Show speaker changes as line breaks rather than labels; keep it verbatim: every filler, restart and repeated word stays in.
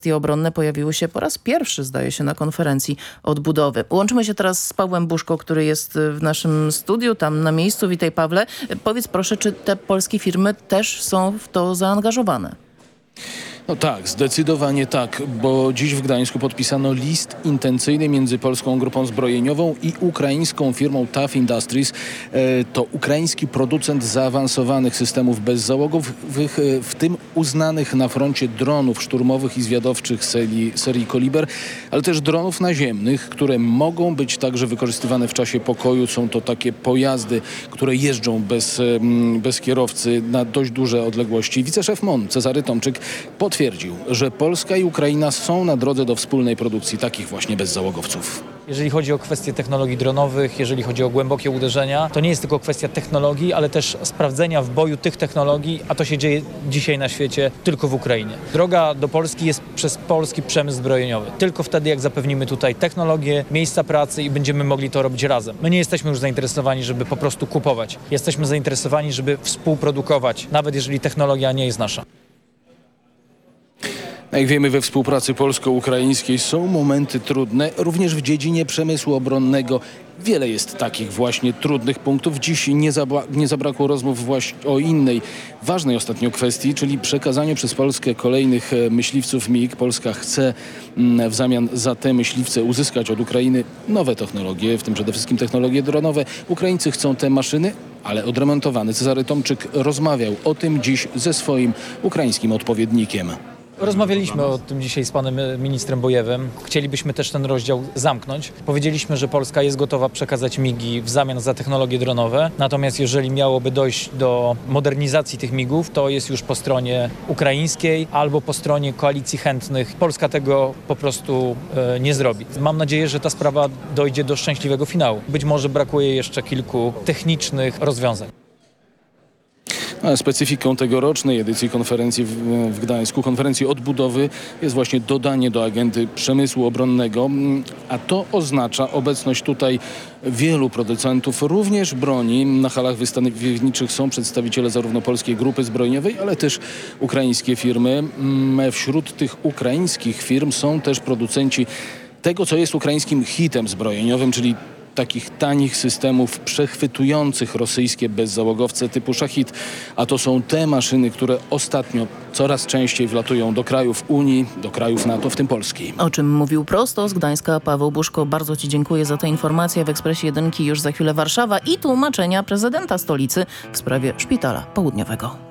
obronne pojawiły się po raz pierwszy, zdaje się, na konferencji odbudowy. Łączymy się teraz z Pawłem Buszko, który jest w naszym studiu, tam na miejscu. Witaj, Pawle. Powiedz proszę, czy te polskie firmy też są w to zaangażowane?
No tak, zdecydowanie tak, bo dziś w Gdańsku podpisano list intencyjny między polską grupą zbrojeniową i ukraińską firmą T A F Industries. To ukraiński producent zaawansowanych systemów bezzałogowych, w tym uznanych na froncie dronów szturmowych i zwiadowczych serii, serii Koliber, ale też dronów naziemnych, które mogą być także wykorzystywane w czasie pokoju. Są to takie pojazdy, które jeżdżą bez, bez kierowcy na dość duże odległości. Wiceszef M O N Cezary Tomczyk potwierdził, że Polska i Ukraina są na drodze do wspólnej produkcji takich właśnie bezzałogowców.
Jeżeli chodzi o kwestie technologii dronowych, jeżeli chodzi o głębokie uderzenia, to nie jest tylko kwestia technologii, ale też sprawdzenia w boju tych technologii, a to się dzieje dzisiaj na świecie tylko w Ukrainie. Droga do Polski jest przez polski przemysł zbrojeniowy. Tylko wtedy, jak zapewnimy tutaj technologię, miejsca pracy i będziemy mogli to robić razem. My nie jesteśmy już zainteresowani, żeby po prostu kupować. Jesteśmy zainteresowani, żeby współprodukować, nawet jeżeli technologia nie jest nasza.
Jak wiemy, we współpracy polsko-ukraińskiej są momenty trudne, również w dziedzinie przemysłu obronnego. Wiele jest takich właśnie trudnych punktów. Dziś nie, zabra- nie zabrakło rozmów właśnie o innej, ważnej ostatnio kwestii, czyli przekazaniu przez Polskę kolejnych myśliwców MiG. Polska chce w zamian za te myśliwce uzyskać od Ukrainy nowe technologie, w tym przede wszystkim technologie dronowe. Ukraińcy chcą te maszyny, ale odremontowane. Cezary Tomczyk rozmawiał o tym dziś ze swoim ukraińskim odpowiednikiem.
Rozmawialiśmy o tym dzisiaj z panem ministrem Bojewem. Chcielibyśmy też ten rozdział zamknąć. Powiedzieliśmy, że Polska jest gotowa przekazać migi w zamian za technologie dronowe. Natomiast jeżeli miałoby dojść do modernizacji tych migów, to jest już po stronie ukraińskiej albo po stronie koalicji chętnych. Polska tego po prostu e, nie zrobi. Mam nadzieję, że ta sprawa dojdzie do szczęśliwego finału. Być może brakuje jeszcze kilku technicznych rozwiązań.
A specyfiką tegorocznej edycji konferencji w, w Gdańsku, konferencji odbudowy, jest właśnie dodanie do agendy przemysłu obronnego, a to oznacza obecność tutaj wielu producentów, również broni. Na halach wystawienniczych są przedstawiciele zarówno polskiej grupy zbrojeniowej, ale też ukraińskie firmy. Wśród tych ukraińskich firm są też producenci tego, co jest ukraińskim hitem zbrojeniowym, czyli takich tanich systemów przechwytujących rosyjskie bezzałogowce typu Szachid, a to są te maszyny, które ostatnio coraz częściej wlatują do krajów Unii, do krajów NATO, w tym Polski.
O czym mówił prosto z Gdańska Paweł Buszko. Bardzo Ci dziękuję za tę informację. W Ekspresie Jedynki już za chwilę Warszawa i tłumaczenia prezydenta stolicy w sprawie Szpitala Południowego.